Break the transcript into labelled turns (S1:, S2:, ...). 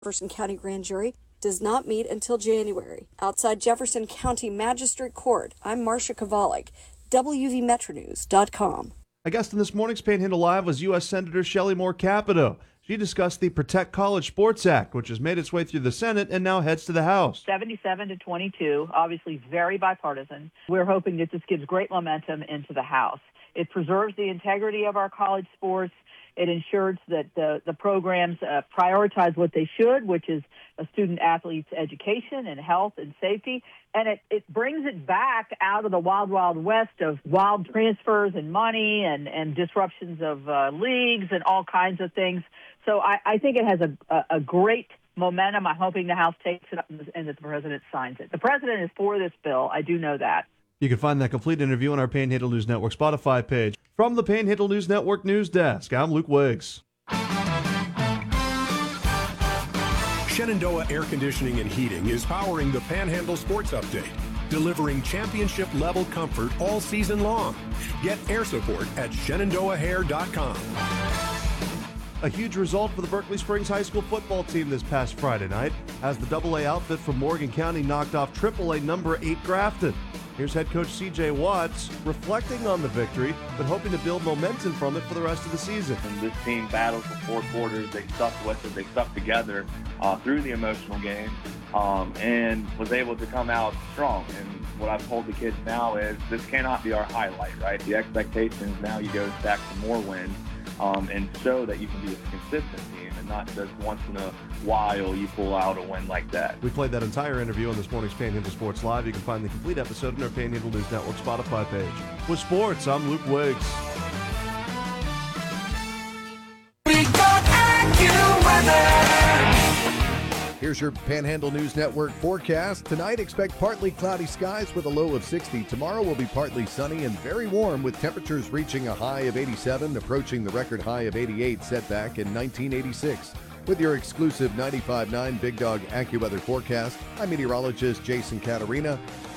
S1: Jefferson County Grand Jury does not meet until January. Outside Jefferson County Magistrate Court, I'm Marcia Kovalik, WVMetroNews.com.
S2: A guest in this morning's Panhandle Live was U.S. Senator Shelley Moore Capito. She discussed the Protect College Sports Act, which has made its way through the Senate and now heads to the House.
S3: 77-22, obviously very bipartisan. We're hoping that this gives great momentum into the House. It preserves the integrity of our college sports. It ensures that the programs prioritize what they should, which is a student-athlete's education and health and safety. And it brings it back out of the wild, wild west of wild transfers and money and disruptions of leagues and all kinds of things. So I think it has a great momentum. I'm hoping the House takes it up and that the President signs it. The President is for this bill. I do know that.
S2: You can find that complete interview on our Panhandle News Network Spotify page. From the Panhandle News Network News Desk, I'm Luke Wiggs.
S4: Shenandoah Air Conditioning and Heating is powering the Panhandle Sports Update, delivering championship-level comfort all season long. Get air support at ShenandoahAir.com.
S2: A huge result for the Berkeley Springs High School football team this past Friday night as the AA outfit from Morgan County knocked off AAA number 8 Grafton. Here's head coach C.J. Watts reflecting on the victory, but hoping to build momentum from it for the rest of the season.
S5: And this team battled for 4 quarters. They stuck with it. They stuck together through the emotional game and was able to come out strong. And what I've told the kids now is this cannot be our highlight, right? The expectation is now you go back to more wins and show that you can be a consistent team and not just once in a while you pull out a win like that.
S2: We played that entire interview on this morning's Panhandle Sports Live. You can find the complete episode on our Panhandle News Network Spotify page. With sports, I'm Luke Wiggs.
S6: We got AccuWeather.
S7: Here's your Panhandle News Network forecast. Tonight, expect partly cloudy skies with a low of 60. Tomorrow will be partly sunny and very warm with temperatures reaching a high of 87, approaching the record high of 88 set back in 1986. With your exclusive 95.9 Big Dog AccuWeather forecast, I'm meteorologist Jason Catarina.